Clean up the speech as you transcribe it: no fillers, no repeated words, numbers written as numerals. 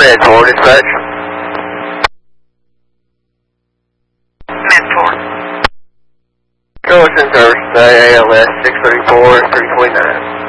Med 4 dispatch. Med 4. Go in service, ALS 634, 329.